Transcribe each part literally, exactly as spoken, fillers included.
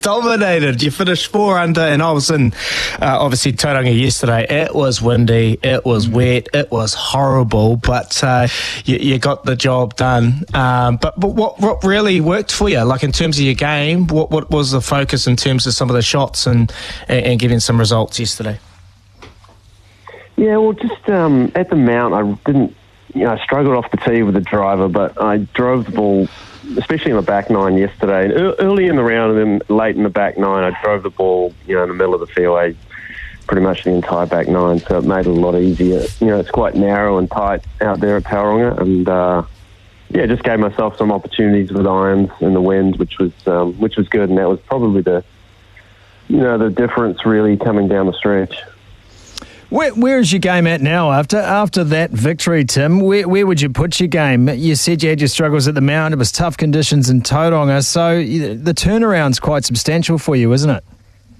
Dominated. You finished four under, and I was in, uh, obviously, Tauranga yesterday. It was windy, it was wet, it was horrible, but uh, you, you got the job done. Um, but but what, what really worked for you? Like, in terms of your game, what, what was the focus in terms of some of the shots and, and, and getting some results yesterday? Yeah, well, just um, at the Mount, I didn't, you know, I struggled off the tee with the driver, but I drove the ball, especially in the back nine yesterday. And early in the round and then late in the back nine, I drove the ball, you know, in the middle of the fairway, pretty much the entire back nine, so it made it a lot easier. You know, it's quite narrow and tight out there at Tauranga, and uh, yeah, just gave myself some opportunities with irons in the wind, which was um, which was good, and that was probably the, you know, the difference really coming down the stretch. Where, where is your game at now after after that victory, Tim? Where, where would you put your game? You said you had your struggles at the Mount. It was tough conditions in Tauranga, so the turnaround's quite substantial for you, isn't it?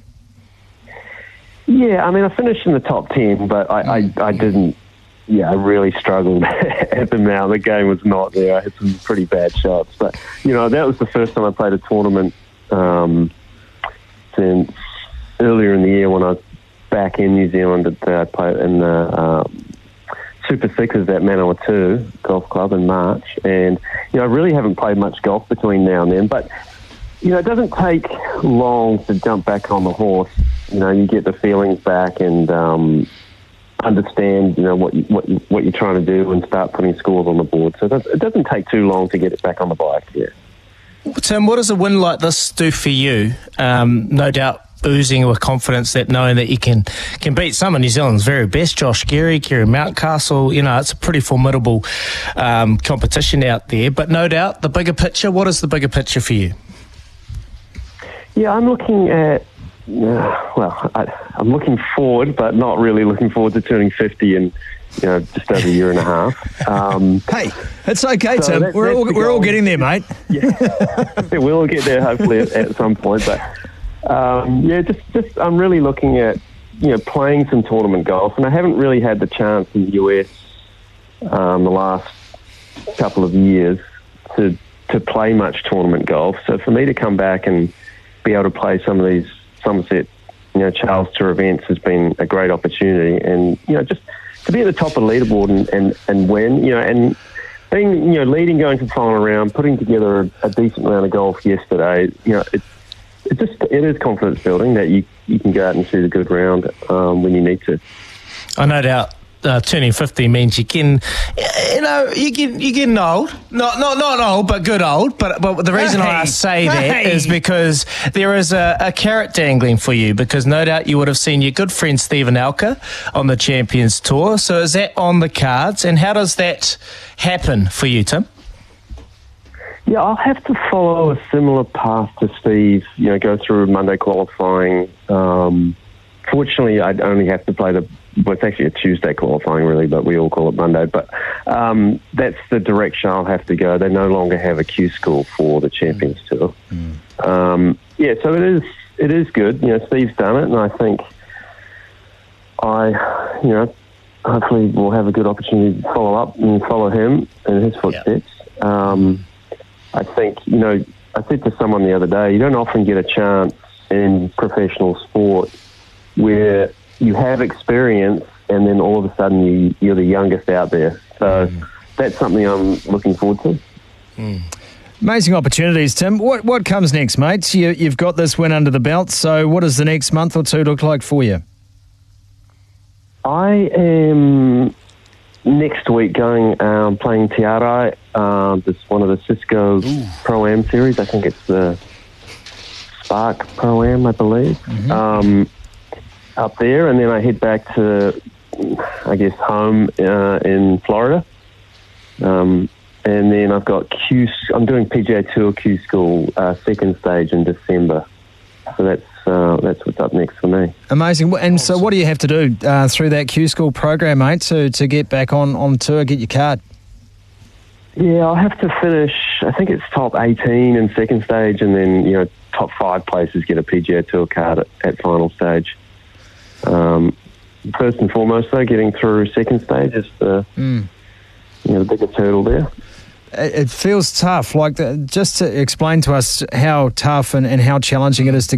Yeah, I mean, I finished in the top ten, but I, I, I didn't, yeah, I really struggled at the Mount. The game was not there. I had some pretty bad shots. But, you know, that was the first time I played a tournament um, since earlier in the year when I was back in New Zealand at the, I played in the um, Super Sixers at Manawatu Golf Club in March. And, you know, I really haven't played much golf between now and then. But, you know, it doesn't take long to jump back on the horse. You know, you get the feelings back and um, understand, you know, what, you, what, you, what you're trying to do and start putting scores on the board. So it doesn't take too long to get it back on the bike, yeah. Tim, what does a win like this do for you? Um, no doubt oozing with confidence, that knowing that you can can beat some of New Zealand's very best, Josh Geary, Kerry Mountcastle. You know, it's a pretty formidable um, competition out there. But no doubt, the bigger picture, what is the bigger picture for you? Yeah, I'm looking at, uh, well, I, I'm looking forward, but not really looking forward to turning fifty in, you know, just over a year and a half. Um, hey, it's okay, so Tim. That, we're all, we're all getting there, mate. Yeah, we'll get there hopefully at, at some point. But um, yeah, just, just I'm really looking at, you know, playing some tournament golf, and I haven't really had the chance in the U S um, the last couple of years to to play much tournament golf. So for me to come back and be able to play some of these Somerset, you know, Charles Tour events has been a great opportunity, and you know, just to be at the top of the leaderboard and, and, and win, you know, and being, you know, leading going to the final round, putting together a, a decent round of golf yesterday, you know, it's it just it is confidence building that you you can go out and shoot a good round um, when you need to. I no doubt. Uh, turning fifty means you can, you know, you get you're getting old. Not not not old, but good old. But but the reason hey, I say that hey. is because there is a, a carrot dangling for you. Because no doubt you would have seen your good friend Stephen Alker on the Champions Tour. So is that on the cards? And how does that happen for you, Tim? Yeah, I'll have to follow a similar path to Steve. You know, go through Monday qualifying. Um, fortunately, I'd only have to play the. Well, it's actually a Tuesday qualifying, really, but we all call it Monday. But um, that's the direction I'll have to go. They no longer have a Q school for the Champions mm. Tour. Mm. Um, yeah, so it is it is good. You know, Steve's done it, and I think I, you know, hopefully we'll have a good opportunity to follow up and follow him in his footsteps. Yeah. Um, I think, you know, I said to someone the other day, you don't often get a chance in professional sport where you have experience and then all of a sudden you, you're the youngest out there. So mm. that's something I'm looking forward to. Mm. Amazing opportunities, Tim. What what comes next, mate? You, you've got this win under the belt, so what does the next month or two look like for you? I am next week going um, playing Te Arai. Um, it's one of the Cisco Ooh. Pro-Am series. I think it's the Spark Pro-Am, I believe. Mm-hmm. Um up there, and then I head back to, I guess, home uh, in Florida. Um, and then I've got Q. I'm doing P G A Tour Q School uh, second stage in December. So that's uh, that's what's up next for me. Amazing. And so, what do you have to do uh, through that Q School program, mate, to to get back on on tour, get your card? Yeah, I'll have to finish. I think it's top eighteen in second stage, and then you know top five places get a P G A Tour card at, at final stage. Um, first and foremost, though, getting through second stage is the, mm. you know, the biggest hurdle there. It feels tough. Like, the, just to explain to us how tough and, and how challenging it is to